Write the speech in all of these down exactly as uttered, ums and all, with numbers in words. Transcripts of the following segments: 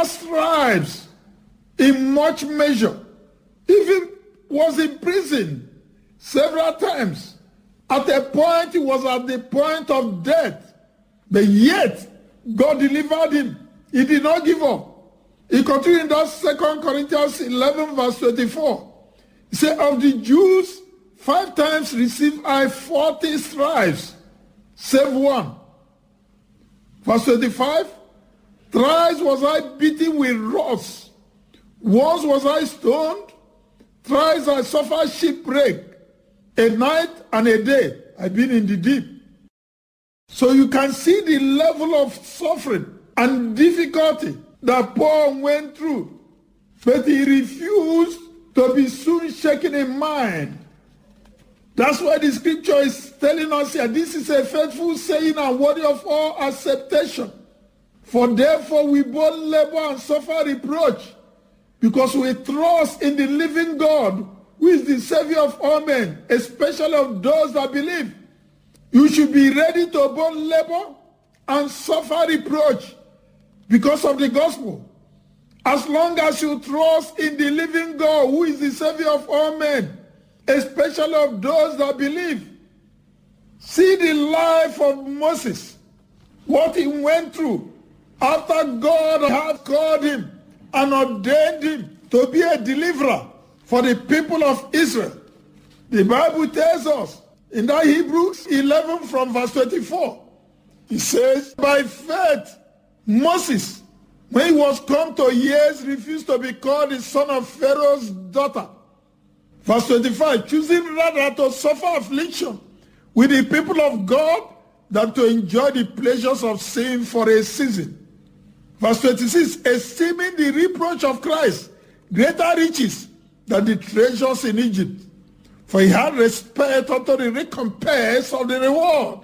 stripes in much measure. Even was in prison several times. At a point, he was at the point of death. But yet, God delivered him. He did not give up. He continued in that Second Corinthians eleven verse twenty-four. He said, of the Jews, five times received I forty stripes, save one. Verse twenty-five, thrice was I beaten with rods. Once was I stoned. Thrice I suffered shipwreck. A night and a day I've been in the deep. So you can see the level of suffering and difficulty that Paul went through. But he refused to be soon shaken in mind. That's why the scripture is telling us here, this is a faithful saying and worthy of all acceptation. For therefore we both labor and suffer reproach, because we trust in the living God, who is the Savior of all men, especially of those that believe. You should be ready to both labor and suffer reproach because of the gospel. As long as you trust in the living God, who is the Savior of all men, especially of those that believe. See the life of Moses, what he went through after God had called him and ordained him to be a deliverer for the people of Israel. The Bible tells us in that Hebrews eleven from verse twenty-four, it says, by faith, Moses, when he was come to years, refused to be called the son of Pharaoh's daughter. Verse twenty-five, choosing rather to suffer affliction with the people of God than to enjoy the pleasures of sin for a season. Verse twenty-six, esteeming the reproach of Christ greater riches than the treasures in Egypt, for he had respect unto the recompense of the reward.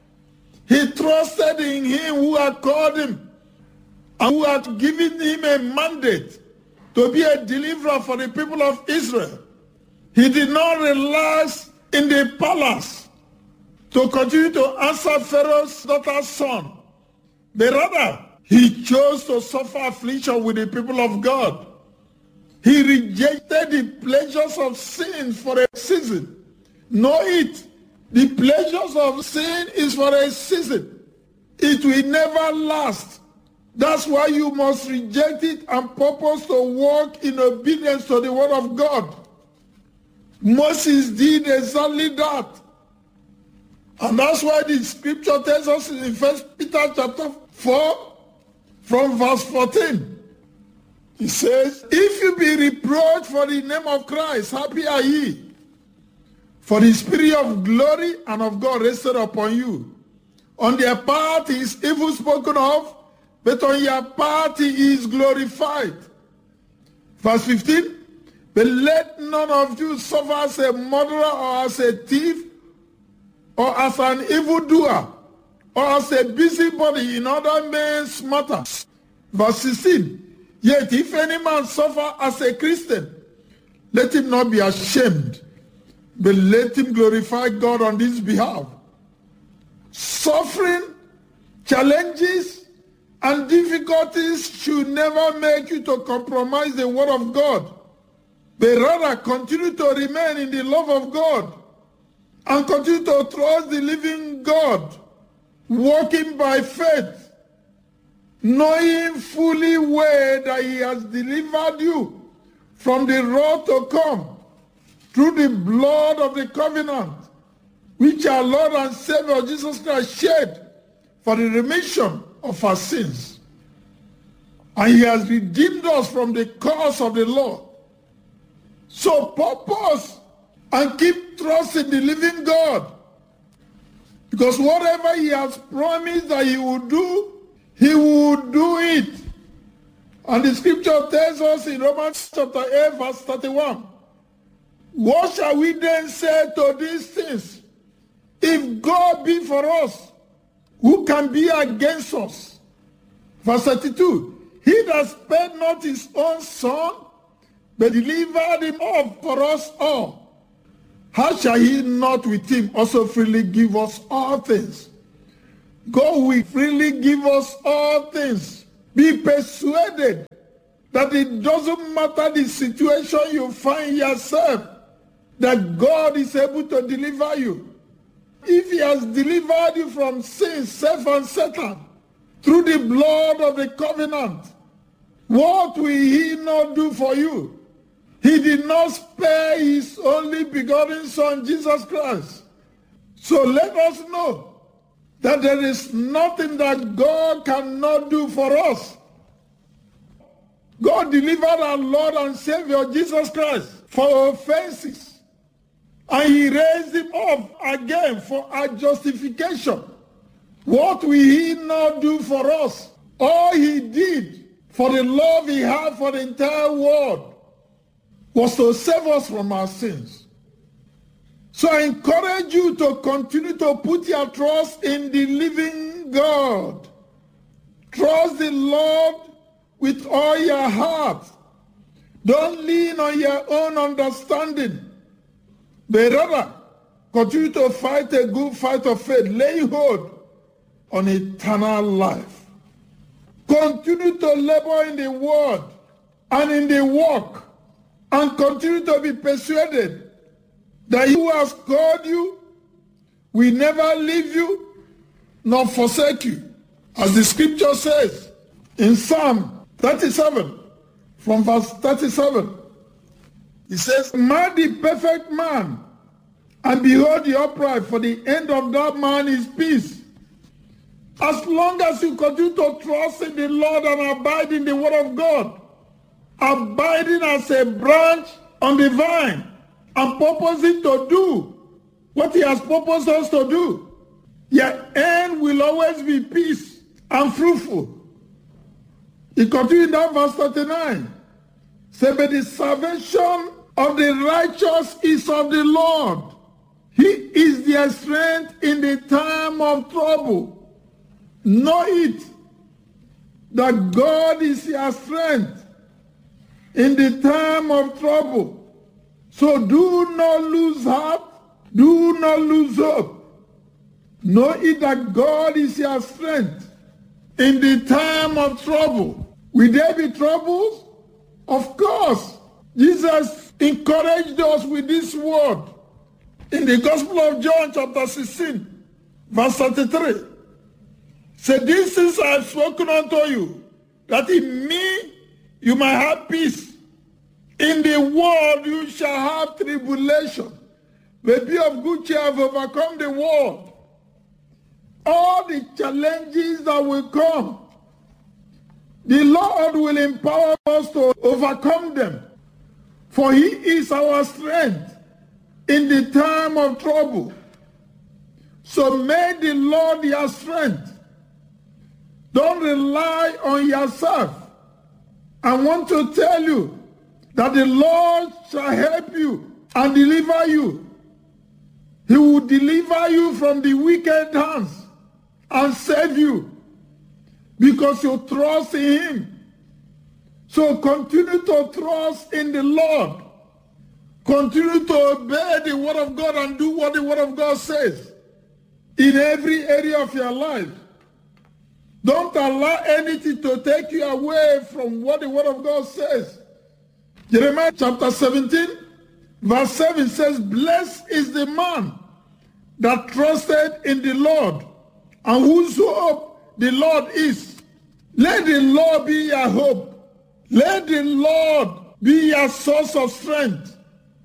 He trusted in him who had called him and who had given him a mandate to be a deliverer for the people of Israel. He did not relax in the palace to continue to answer Pharaoh's daughter's son, but rather he chose to suffer affliction with the people of God. He rejected the pleasures of sin for a season. Know it. The pleasures of sin is for a season. It will never last. That's why you must reject it and purpose to walk in obedience to the word of God. Moses did exactly that. And that's why the scripture tells us in First Peter chapter four from verse fourteen. It says, if you be reproached for the name of Christ, happy are ye. For the spirit of glory and of God rested upon you. On their part he is evil spoken of, but on your part he is glorified. Verse fifteen, but let none of you suffer as a murderer or as a thief or as an evildoer or as a busybody in other men's matters. Verse sixteen, yet if any man suffer as a Christian, let him not be ashamed, but let him glorify God on his behalf. Suffering, challenges, and difficulties should never make you to compromise the word of God, but rather continue to remain in the love of God and continue to trust the living God, walking by faith, knowing fully well that he has delivered you from the wrath to come through the blood of the covenant, which our Lord and Savior Jesus Christ shed for the remission of our sins. And he has redeemed us from the curse of the law. So purpose and keep trust in the living God, because whatever he has promised that he will do, he will do it. And the scripture tells us in Romans chapter eight verse thirty-one, what shall we then say to these things? If God be for us, who can be against us? Verse thirty-two, he that spared not his own son, but delivered him up for us all, how shall he not with him also freely give us all things? God will freely give us all things. Be persuaded that it doesn't matter the situation you find yourself, that God is able to deliver you. If he has delivered you from sin, self, and Satan through the blood of the covenant, what will he not do for you? He did not spare his only begotten Son, Jesus Christ. So let us know that there is nothing that God cannot do for us. God delivered our Lord and Savior Jesus Christ for offenses. And he raised him up again for our justification. What will he not do for us? All he did for the love he had for the entire world was to save us from our sins. So I encourage you to continue to put your trust in the living God. Trust the Lord with all your heart. Don't lean on your own understanding. But rather, continue to fight a good fight of faith, laying hold on eternal life. Continue to labor in the word and in the work, and continue to be persuaded that he who has called you will never leave you nor forsake you. As the scripture says in Psalm thirty-seven, from verse thirty-seven, it says, "Mark the perfect man, and behold the upright, for the end of that man is peace." As long as you continue to trust in the Lord and abide in the word of God, abiding as a branch on the vine, and purposing to do what he has purposed us to do, your end will always be peace and fruitful. He continued down verse thirty-nine. Say, "But the salvation of the righteous is of the Lord. He is their strength in the time of trouble." Know it, that God is your strength in the time of trouble. So do not lose heart, do not lose hope. Know it that God is your strength in the time of trouble. Will there be troubles? Of course. Jesus encouraged us with this word in the Gospel of John chapter sixteen, verse thirty-three. Say, "These things I have spoken unto you, that in me you might have peace. In the world you shall have tribulation. But be of good cheer, have overcome the world." All the challenges that will come, the Lord will empower us to overcome them. For he is our strength in the time of trouble. So make the Lord your strength. Don't rely on yourself. I want to tell you that the Lord shall help you and deliver you. He will deliver you from the wicked hands and save you because you trust in him. So continue to trust in the Lord. Continue to obey the word of God and do what the word of God says in every area of your life. Don't allow anything to take you away from what the word of God says. Jeremiah chapter seventeen, verse seven says, "Blessed is the man that trusted in the Lord, and whose hope the Lord is." Let the Lord be your hope. Let the Lord be your source of strength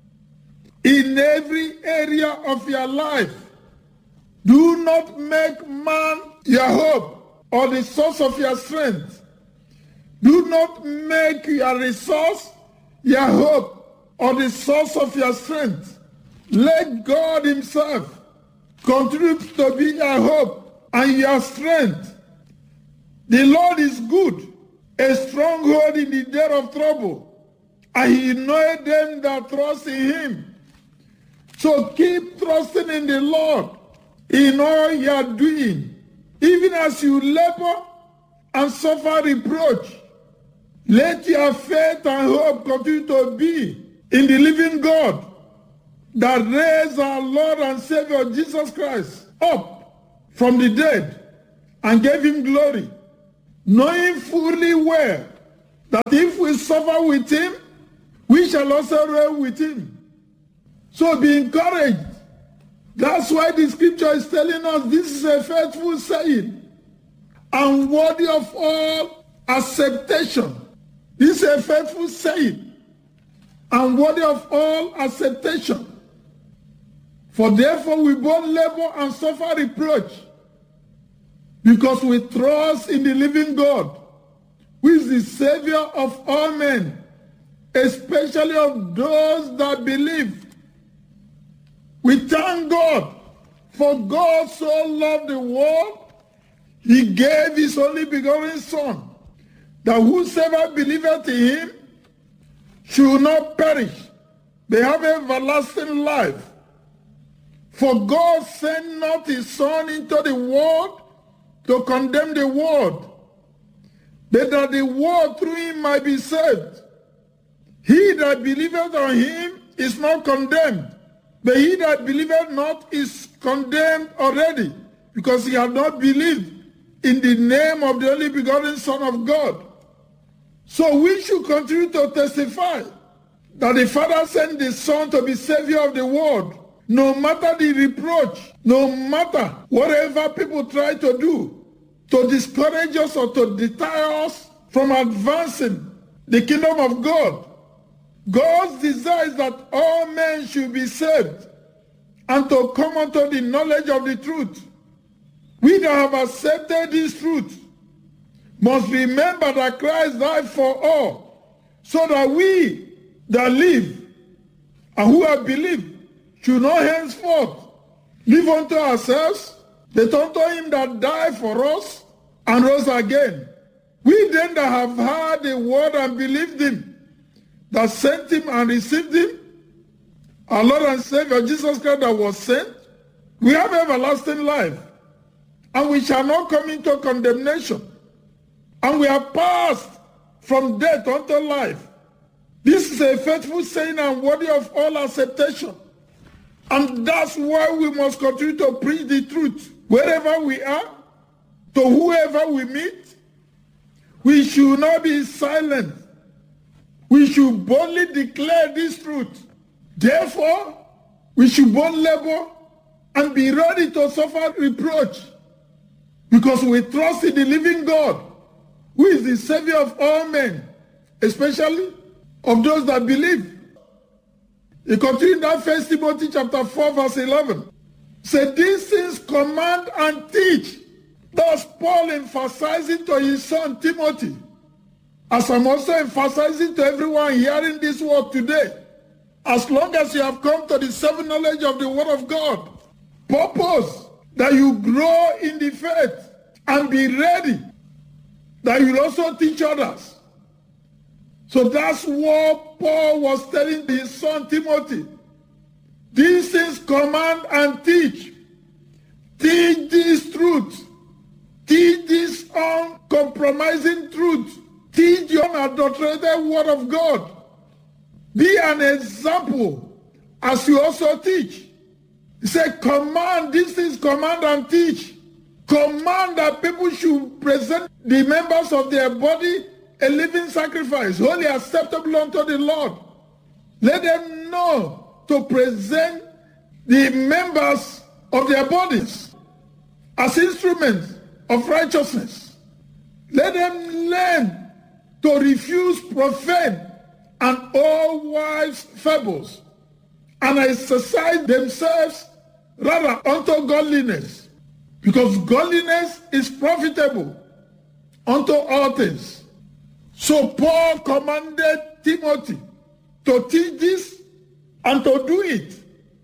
in every area of your life. Do not make man your hope or the source of your strength. Do not make your resource your hope or the source of your strength. Let God himself continue to be your hope and your strength. The Lord is good, a stronghold in the day of trouble, and he knoweth them that trust in him. So keep trusting in the Lord in all you are doing. Even as you labor and suffer reproach, let your faith and hope continue to be in the living God that raised our Lord and Savior Jesus Christ up from the dead and gave him glory, knowing fully well that if we suffer with him, we shall also reign with him. So be encouraged. That's why the scripture is telling us this is a faithful saying and worthy of all acceptation. This is a faithful saying and worthy of all acceptation. For therefore we both labor and suffer reproach, because we trust in the living God, who is the Savior of all men, especially of those that believe. We thank God, for God so loved the world, he gave his only begotten Son, that whosoever believeth in him should not perish, but have everlasting life. For God sent not his Son into the world to condemn the world, but that the world through him might be saved. He that believeth on him is not condemned, but he that believeth not is condemned already, because he had not believed in the name of the only begotten Son of God. So we should continue to testify that the Father sent the Son to be Savior of the world, no matter the reproach, no matter whatever people try to do to discourage us or to deter us from advancing the kingdom of God. God's desire is that all men should be saved and to come unto the knowledge of the truth. We that have accepted this truth must remember that Christ died for all, so that we that live and who have believed should not henceforth live unto ourselves, but unto him that died for us and rose again. We then that have heard the word and believed him, that sent him and received him, our Lord and Savior Jesus Christ that was sent, we have everlasting life, and we shall not come into condemnation, and we are passed from death unto life. This is a faithful saying and worthy of all acceptation. And that's why we must continue to preach the truth wherever we are, to whoever we meet. We should not be silent. We should boldly declare this truth. Therefore, we should both labor and be ready to suffer reproach, because we trust in the living God, who is the Savior of all men, especially of those that believe. He continued in that First Timothy chapter four, verse eleven. Say, these things command and teach. Thus Paul emphasizing to his son Timothy, as I'm also emphasizing to everyone hearing this word today. As long as you have come to the saving knowledge of the word of God, purpose that you grow in the faith and be ready, that you also teach others. So that's what Paul was telling his son Timothy. These things command and teach. Teach this truth. Teach this uncompromising truth. Teach your unadulterated word of God. Be an example as you also teach. He said, command, this is command and teach. Command that people should present the members of their body a living sacrifice, wholly acceptable unto the Lord. Let them know to present the members of their bodies as instruments of righteousness. Let them learn to refuse profane and all wives' fables, and exercise themselves rather unto godliness, because godliness is profitable unto all things. So Paul commanded Timothy to teach this and to do it.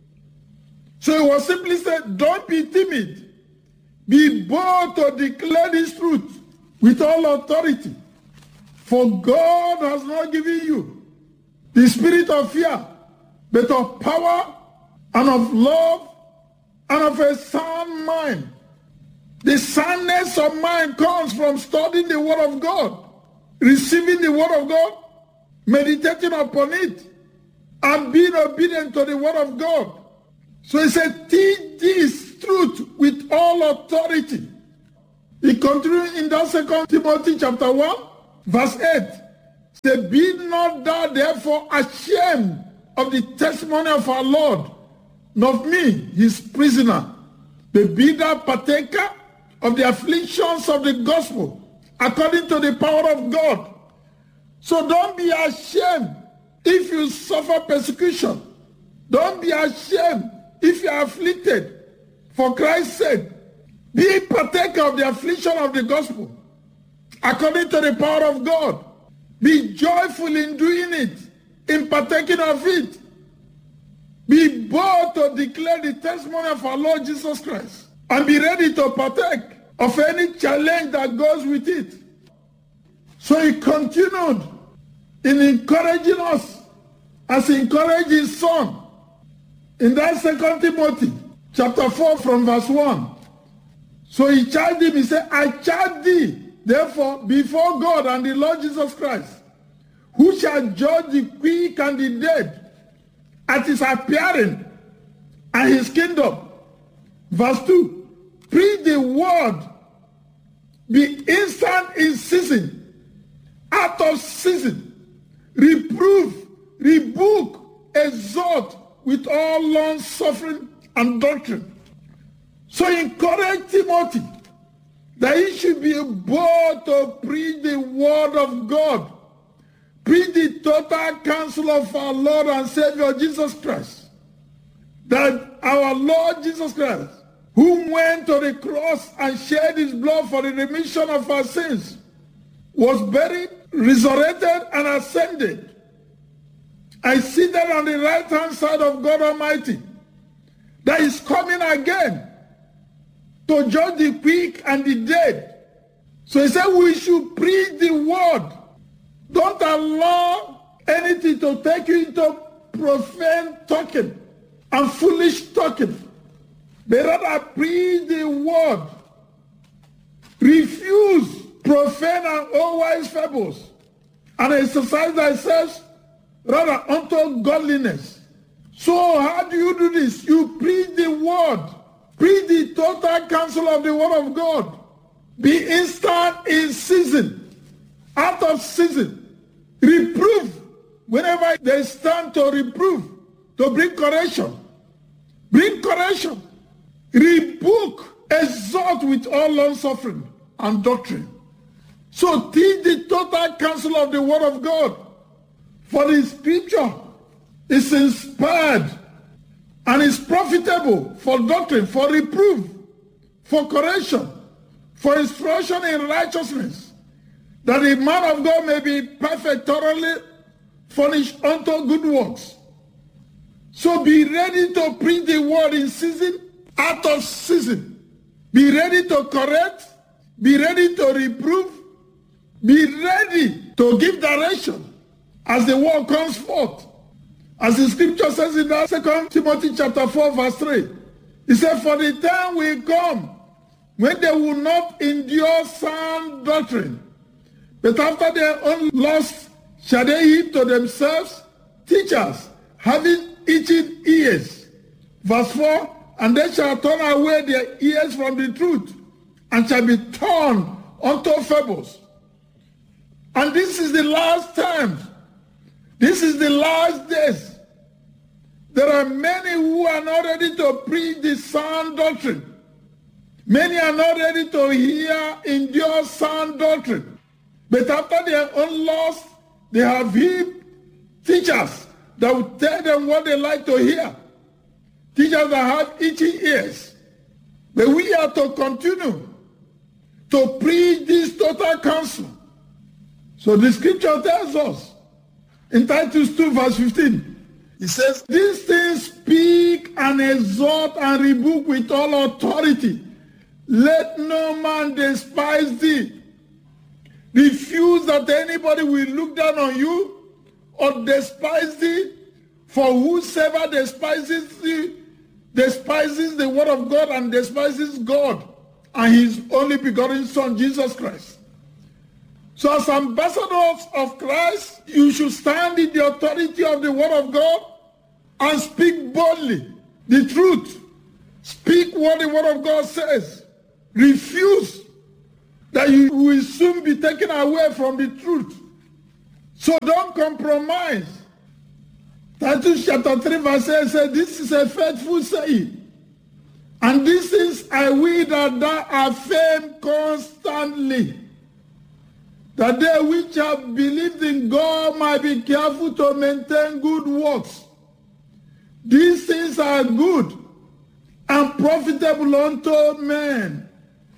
So he was simply said, don't be timid. Be bold to declare this truth with all authority. For God has not given you the spirit of fear, but of power and of love and of a sound mind. The soundness of mind comes from studying the word of God, receiving the word of God, meditating upon it, and being obedient to the word of God. So he said, teach this truth with all authority. He continued in that second Timothy chapter one, verse eight. Say, be not thou therefore ashamed of the testimony of our Lord, nor of me, his prisoner, but be thou partaker of the afflictions of the gospel, according to the power of God. So don't be ashamed if you suffer persecution. Don't be ashamed if you are afflicted for Christ's sake. Be a partaker of the affliction of the gospel, according to the power of God. Be joyful in doing it, in partaking of it. Be bold to declare the testimony of our Lord Jesus Christ, and be ready to partake of any challenge that goes with it. So he continued in encouraging us as he encouraged his son in that Second Timothy chapter four from verse one. So he charged him, he said, I charge thee, therefore, before God and the Lord Jesus Christ, who shall judge the quick and the dead at his appearing and his kingdom. Verse two, preach the word, be instant in season, out of season, reprove, rebuke, exhort with all long suffering and doctrine. So encourage Timothy that he should be bold to preach the word of God, preach the total counsel of our Lord and Savior Jesus Christ, that our Lord Jesus Christ, who went to the cross and shed his blood for the remission of our sins, was buried, resurrected, and ascended, and seated on the right hand side of God Almighty, that is coming again to judge the quick and the dead. So he said we should preach the word. Don't allow anything to take you into profane talking and foolish talking, but rather preach the word. Refuse profane and unwise fables, and exercise thyself rather unto godliness. So how do you do this? You preach the word. Preach the total counsel of the word of God. Be instant in season, out of season. Reprove whenever there is time to reprove, to bring correction. Bring correction. Rebuke, exhort with all long suffering and doctrine. So teach the total counsel of the word of God. For the scripture is inspired and is profitable for doctrine, for reproof, for correction, for instruction in righteousness, that the man of God may be perfect, thoroughly furnished unto good works. So be ready to preach the word in season, out of season. Be ready to correct, be ready to reprove, be ready to give direction as the word comes forth. As the scripture says in that Second Timothy chapter four verse three, it said, for the time will come when they will not endure sound doctrine, but after their own lust shall they heap to themselves teachers, having itching ears. Verse four, and they shall turn away their ears from the truth, and shall be turned unto fables. And this is the last time. This is the last days. There are many who are not ready to preach the sound doctrine. Many are not ready to hear, endure sound doctrine. But after their own lust, they have heaped teachers that will tell them what they like to hear. Teachers that have itchy ears. But we are to continue to preach this total counsel. So the scripture tells us, in Titus two verse fifteen, it says, these things speak and exhort and rebuke with all authority. Let no man despise thee. Refuse that anybody will look down on you or despise thee. For whosoever despises thee, despises the word of God and despises God and his only begotten Son, Jesus Christ. So as ambassadors of Christ, you should stand in the authority of the word of God and speak boldly the truth. Speak what the word of God says. Refuse that you will soon be taken away from the truth. So don't compromise. Titus chapter three verse eight says, this is a faithful saying. And this is I will that thou affirm constantly, that they which have believed in God might be careful to maintain good works. These things are good and profitable unto men.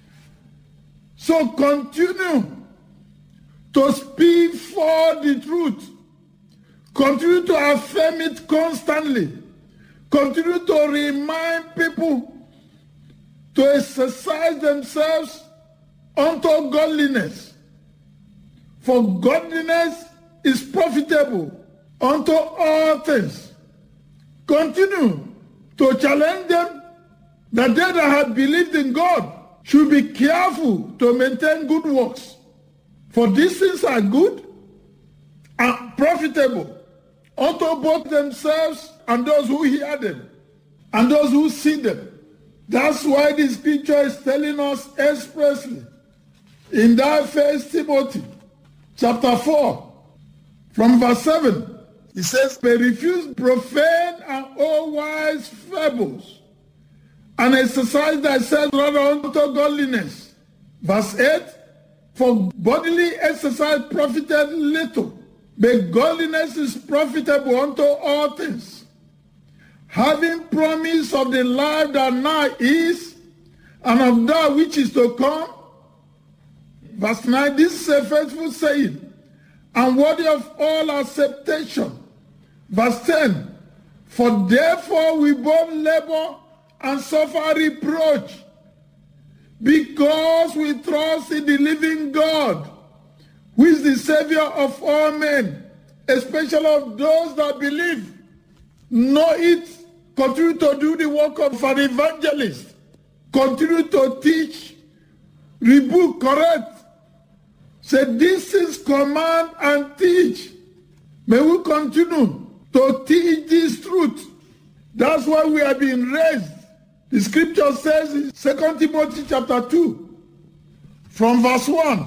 So continue to speak for the truth. Continue to affirm it constantly. Continue to remind people to exercise themselves unto godliness. For godliness is profitable unto all things. Continue to challenge them that they that have believed in God should be careful to maintain good works. For these things are good and profitable unto both themselves and those who hear them and those who see them. That's why the scripture is telling us expressly in that First Timothy chapter four from verse seven. It says, "They refuse profane and all-wise fables, and exercise thyself rather unto godliness." Verse eight, "For bodily exercise profited little, but godliness is profitable unto all things, having promise of the life that now is, and of that which is to come." Verse nine, "This is a faithful saying, and worthy of all acceptation." Verse ten, "For therefore we both labor and suffer reproach, because we trust in the living God, who is the Savior of all men, especially of those that believe." Know it, continue to do the work of an evangelist, continue to teach, rebuke, correct. Say, this is command and teach. May we continue to teach this truth. That's why we are being raised. The scripture says in Second Timothy chapter two, from verse one,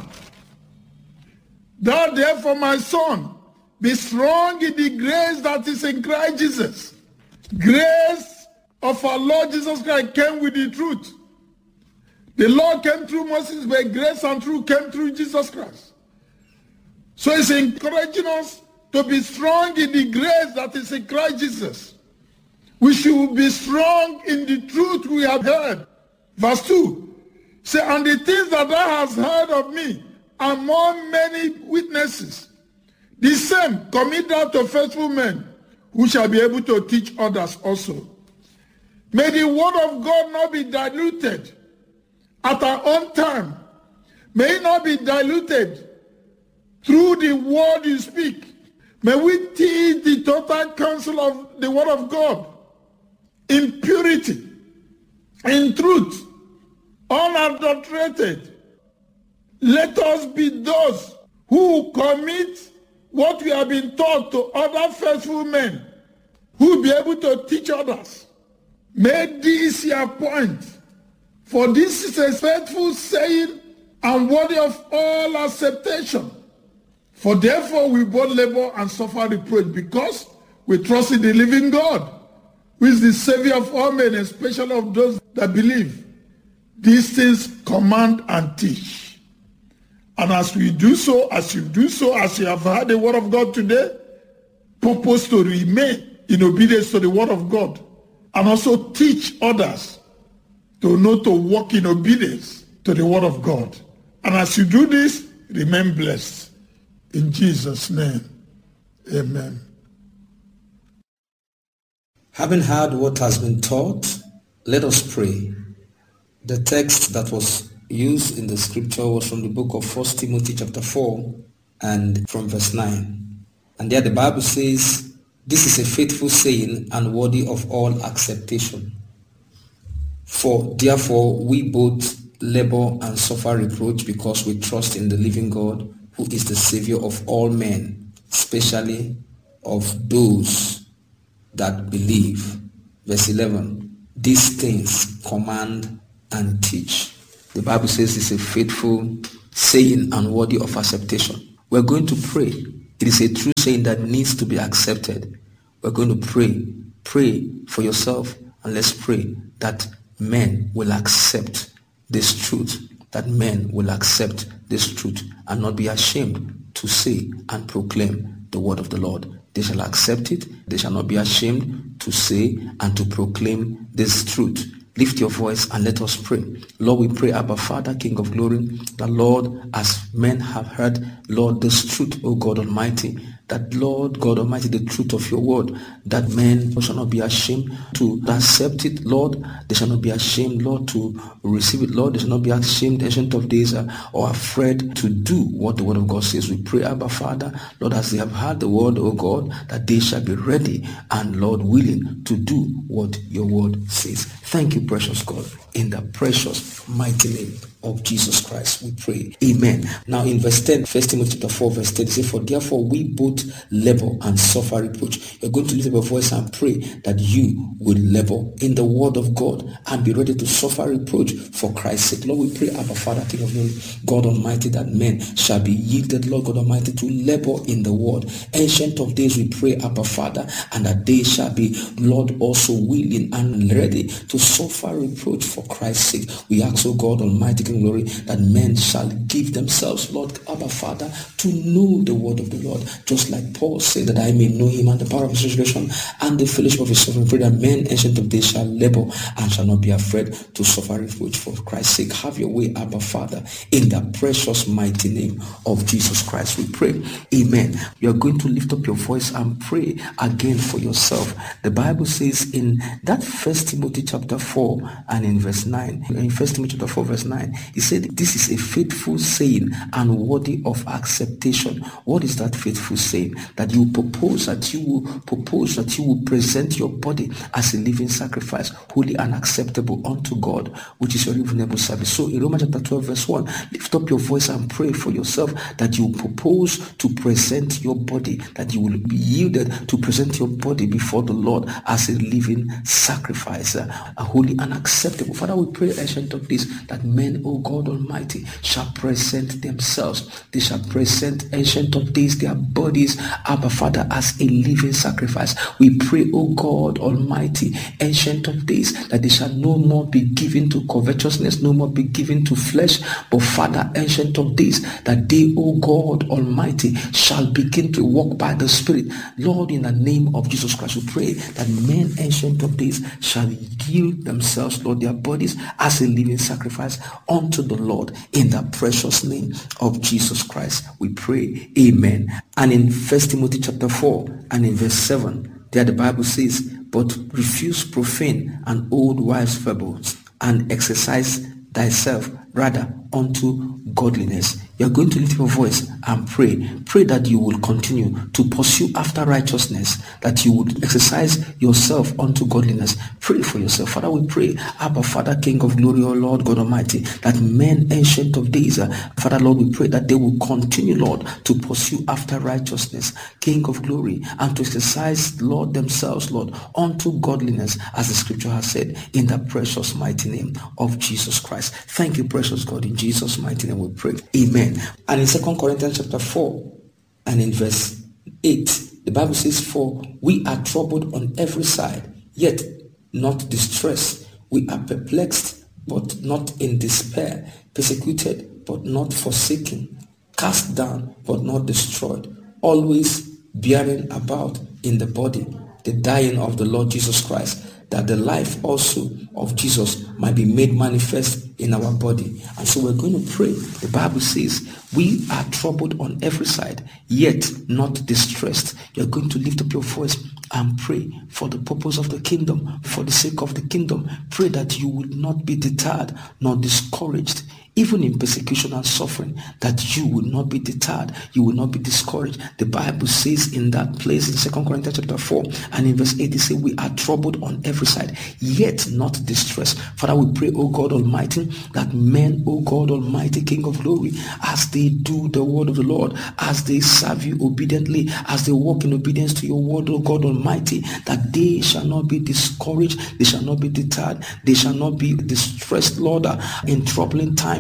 "Thou therefore, my son, be strong in the grace that is in Christ Jesus." Grace of our Lord Jesus Christ came with the truth. The law came through Moses, but grace and truth came through Jesus Christ. So it's encouraging us to be strong in the grace that is in Christ Jesus. We should be strong in the truth we have heard. Verse two, say, "And the things that thou hast heard of me among many witnesses, the same commit thou to faithful men, who shall be able to teach others also." May the word of God not be diluted at our own time. May it not be diluted through the word you speak. May we teach the total counsel of the word of God in purity, in truth, unadulterated. Let us be those who commit what we have been taught to other faithful men who will be able to teach others. May this your point, for this is a faithful saying and worthy of all acceptation. For therefore we both labor and suffer reproach, because we trust in the living God, who is the Savior of all men, especially of those that believe. These things command and teach. And as we do so, as you do so, as you have heard the word of God today, purpose to remain in obedience to the word of God, and also teach others to know to walk in obedience to the word of God. And as you do this, remain blessed. In Jesus' name, amen. Having heard what has been taught, let us pray. The text that was used in the scripture was from the book of First Timothy chapter four and from verse nine. And there the Bible says, "This is a faithful saying and worthy of all acceptation. For therefore we both labor and suffer reproach, because we trust in the living God, who is the Savior of all men, especially of those that believe." Verse eleven, "These things command and teach." The Bible says it's a faithful saying and worthy of acceptation. We're going to pray It is a true saying that needs to be accepted. We're going to pray. Pray for yourself, and let's pray that men will accept this truth, that men will accept this truth and not be ashamed to say and proclaim the word of the Lord. They shall accept it. They shall not be ashamed to say and to proclaim this truth. Lift your voice and let us pray. Lord, we pray, Abba Father, King of glory, that Lord, as men have heard, Lord, this truth, O God Almighty, that Lord God Almighty, the truth of your word, that men shall not be ashamed to accept it, Lord. They shall not be ashamed, Lord, to receive it, Lord. They shall not be ashamed, Ancient of Days, uh, or afraid to do what the word of God says. We pray, Abba Father, Lord, as they have heard the word, O God, that they shall be ready and, Lord, willing to do what your word says. Thank you, precious God, in the precious mighty name of Jesus Christ, we pray. Amen. Now in verse ten, First Timothy chapter four, verse ten, it says, for therefore we both labor and suffer reproach. You're going to lift up your voice and pray that you will labor in the word of God and be ready to suffer reproach for Christ's sake. Lord, we pray, Abba Father, King of glory, God Almighty, that men shall be yielded, Lord God Almighty, to labor in the word. Ancient of Days, we pray, Abba Father, and that they shall be, Lord, also willing and ready to suffer reproach for Christ's sake. We ask, O God Almighty, King of glory, that men shall give themselves, Lord, Abba Father, to know the word of the Lord, just like Paul said, that I may know him and the power of his resurrection and the fellowship of his suffering. Pray that men, Ancient of Days, shall labor and shall not be afraid to suffer reproach for Christ's sake. Have your way, Abba Father, in the precious mighty name of Jesus Christ, we pray. Amen. You are going to lift up your voice and pray again for yourself. The Bible says in that First Timothy chapter four and in verse nine, in First Timothy chapter four verse nine, he said, this is a faithful saying and worthy of acceptation. What is that faithful saying? That you propose that you will propose that you will present your body as a living sacrifice, holy and acceptable unto God, which is your reasonable service. So in Romans chapter twelve verse one, lift up your voice and pray for yourself that you propose to present your body, that you will be yielded to present your body before the Lord as a living sacrifice, a holy and acceptable. Father, we pray, Ancient of Days, that men, O God Almighty, shall present themselves. They shall present, Ancient of Days, their bodies, Abba Father, as a living sacrifice. We pray, O God Almighty, Ancient of Days, that they shall no more be given to covetousness, no more be given to flesh, but Father, Ancient of Days, that they, O God Almighty, shall begin to walk by the Spirit. Lord, in the name of Jesus Christ, we pray that men, Ancient of Days, shall yield themselves, Lord, their bodies as a living sacrifice unto the Lord, in the precious name of Jesus Christ, we pray. Amen. And in First Timothy chapter four and in verse seven, there the Bible says, but refuse profane and old wives' fables, and exercise thyself rather unto godliness. You are going to lift your voice and pray. Pray that you will continue to pursue after righteousness, that you would exercise yourself unto godliness. Pray for yourself. Father, we pray, Abba Father, King of glory, O Lord God Almighty, that men, Ancient of Days, uh, Father, Lord, we pray that they will continue, Lord, to pursue after righteousness, King of glory, and to exercise, Lord, themselves, Lord, unto godliness, as the scripture has said, in the precious mighty name of Jesus Christ. Thank you, precious God. In Jesus' mighty name we pray. Amen. And in Second Corinthians chapter four and in verse eight, the Bible says, for we are troubled on every side, yet not distressed. We are perplexed, but not in despair. Persecuted, but not forsaken. Cast down, but not destroyed. Always bearing about in the body the dying of the Lord Jesus Christ, that the life also of Jesus might be made manifest in our body. And so we're going to pray. The Bible says, we are troubled on every side, yet not distressed. You're going to lift up your voice and pray for the purpose of the kingdom, for the sake of the kingdom. Pray that you will not be deterred nor discouraged, even in persecution and suffering, that you will not be deterred, you will not be discouraged. The Bible says in that place in Second Corinthians chapter four and in verse eight, it says, we are troubled on every side, yet not distressed. Father, we pray, O God Almighty, that men, O God Almighty, King of glory, as they do the word of the Lord, as they serve you obediently, as they walk in obedience to your word, O God Almighty, that they shall not be discouraged, they shall not be deterred, they shall not be distressed, Lord, in troubling times,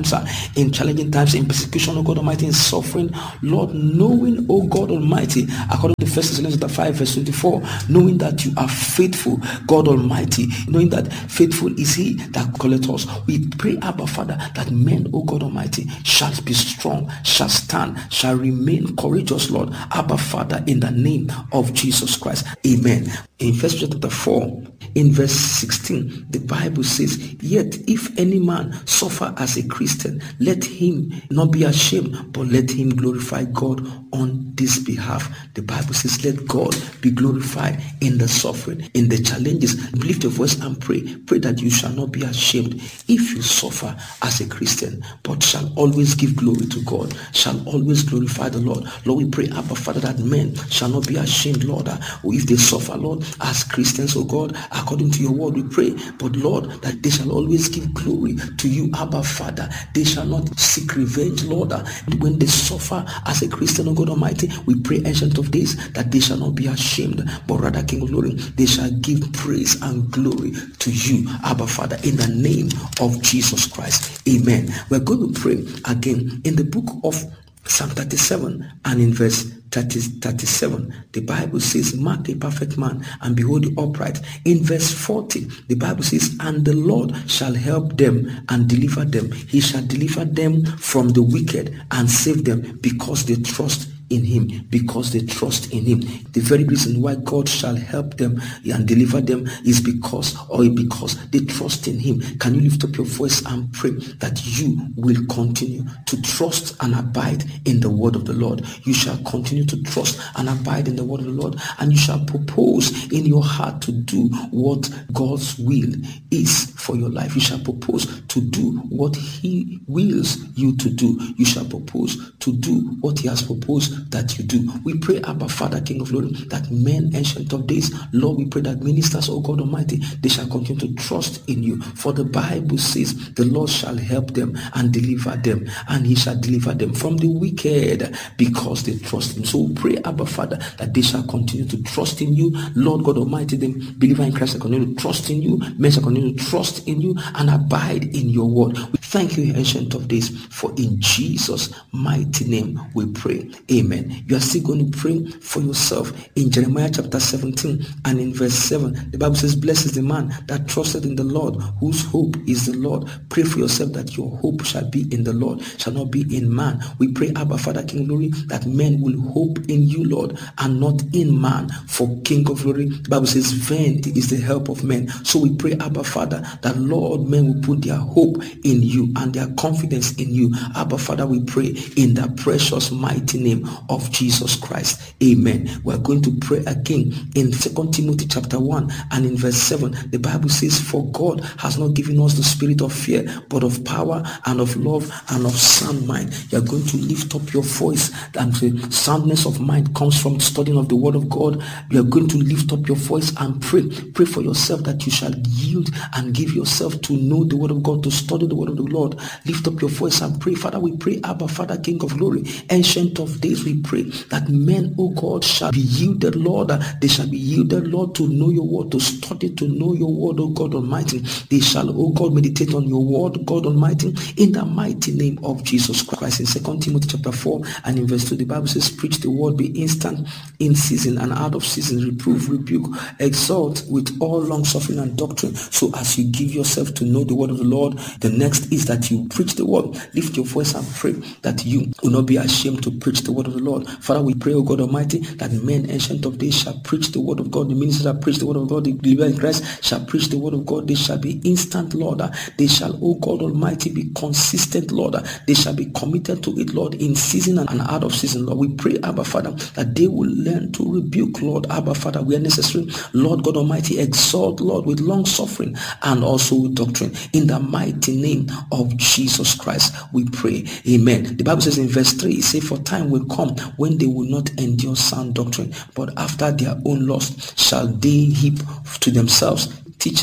times, uh, in challenging times, in persecution, oh God Almighty, in suffering, Lord, knowing, oh God Almighty, according to First Thessalonians five verse twenty-four, knowing that you are faithful, God Almighty, knowing that faithful is he that calleth us. We pray, Abba Father, that men, oh God Almighty, shall be strong, shall stand, shall remain courageous, Lord, Abba Father, in the name of Jesus Christ. Amen. In First Peter chapter four, in verse sixteen, the Bible says, yet if any man suffer as a Christian, let him not be ashamed, but let him glorify God on this behalf. The Bible says, let God be glorified in the suffering, in the challenges. Lift your voice and pray. Pray that you shall not be ashamed if you suffer as a Christian, but shall always give glory to God, shall always glorify the Lord. Lord, we pray, Abba Father, that men shall not be ashamed, Lord, or if they suffer, Lord, as Christians, oh God, according to your word, we pray, but Lord, that they shall always give glory to you, Abba Father. They shall not seek revenge, Lord, when they suffer as a Christian, oh God Almighty. We pray, Ancient of Days, that they shall not be ashamed, but rather, King of Glory, they shall give praise and glory to you, Abba Father, in the name of Jesus Christ. Amen. We're going to pray again in the book of Psalm thirty-seven and in verse thirty, thirty-seven, the Bible says, mark a perfect man and behold the upright. In verse forty, the Bible says, and the Lord shall help them and deliver them. He shall deliver them from the wicked and save them, because they trust in him, because they trust in him. The very reason why God shall help them and deliver them is because or because they trust in him. Can you lift up your voice and pray that you will continue to trust and abide in the word of the Lord? You shall continue to trust and abide in the word of the Lord, and you shall propose in your heart to do what God's will is for your life. You shall propose to do what he wills you to do. You shall propose to do what he has proposed that you do. We pray, Abba Father, King of Glory, that men, Ancient of Days, Lord, we pray that ministers, oh God Almighty, they shall continue to trust in you. For the Bible says, the Lord shall help them and deliver them, and he shall deliver them from the wicked, because they trust him. So we pray, Abba Father, that they shall continue to trust in you. Lord God Almighty, the believer in Christ shall continue to trust in you. Men shall continue to trust in you and abide in your word. We thank you, Ancient of Days, for in Jesus' mighty name we pray. Amen. You are still going to pray for yourself. In Jeremiah chapter seventeen and in verse seven, the Bible says, blessed is the man that trusted in the Lord, whose hope is the Lord. Pray for yourself that your hope shall be in the Lord, shall not be in man. We pray, Abba Father, King of Glory, that men will hope in you, Lord, and not in man. For King of Glory, the Bible says, vain is the help of men. So we pray, Abba Father, that Lord, men will put their hope in you and their confidence in you. Abba Father, we pray in the precious mighty name of Jesus Christ. Amen. We're going to pray again in Second Timothy chapter one and in verse seven. The Bible says, for God has not given us the spirit of fear, but of power and of love and of sound mind. You're going to lift up your voice, and the soundness of mind comes from studying of the word of God. You're going to lift up your voice and pray. Pray for yourself that you shall yield and give yourself to know the word of God, to study the word of the Lord. Lift up your voice and pray. Father, we pray, Abba Father, King of Glory, Ancient of Days, we pray that men, oh God, shall be yielded, Lord. They shall be yielded, Lord, to know your word, to study, to know your word, oh God Almighty. They shall, oh God, meditate on your word, God Almighty, in the mighty name of Jesus Christ. In Second Timothy chapter four and in verse two, the Bible says, preach the word, be instant in season and out of season, reprove, rebuke, exhort with all long suffering and doctrine. So as you give yourself to know the word of the Lord, the next is that you preach the word. Lift your voice and pray that you will not be ashamed to preach the word of the Lord. Father, we pray, O God Almighty, that men, Ancient of Days, shall preach the word of God. The ministers shall preach the word of God. The believer in Christ shall preach the word of God. They shall be instant, Lord. They shall, O God Almighty, be consistent, Lord. They shall be committed to it, Lord, in season and out of season, Lord. We pray, Abba Father, that they will learn to rebuke, Lord, Abba Father, where necessary. Lord God Almighty, exalt, Lord, with long suffering and also with doctrine. In the mighty name of Jesus Christ, we pray. Amen. The Bible says in verse three, it says, for time will come when they will not endure sound doctrine, but after their own lust shall they heap to themselves teachers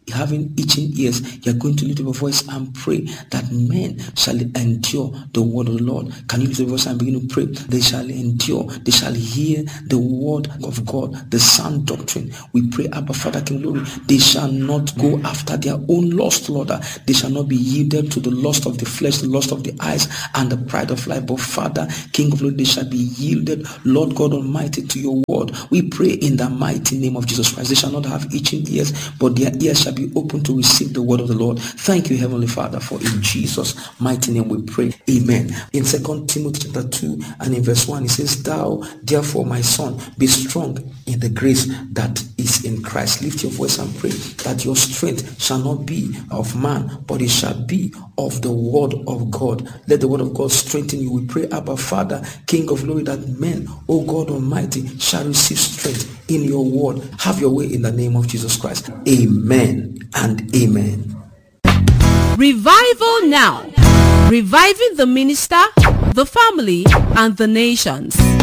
having itching ears, you're going to lift up your voice and pray that men shall endure the word of the Lord. Can you lift up your voice and begin to pray? They shall endure, they shall hear the word of God, the sound doctrine. We pray, Abba Father, King Glory, they shall not go after their own lust, Lord. They shall not be yielded to the lust of the flesh, the lust of the eyes, and the pride of life. But Father, King of Glory, they shall be yielded, Lord God Almighty, to your word. We pray in the mighty name of Jesus Christ. They shall not have itching ears, but their ears shall be open to receive the word of the Lord. Thank you, Heavenly Father, for in Jesus' mighty name we pray. Amen. In Second Timothy chapter two and in verse one, it says, Thou therefore, my son, be strong in the grace that is in Christ. Lift your voice and pray that your strength shall not be of man, but it shall be of the word of God. Let the word of God strengthen you. We pray, Abba Father, King of Glory, that men, O God Almighty, shall receive strength in your word. Have your way in the name of Jesus Christ. Amen and amen. Revival now. Reviving the minister, the family, and the nations.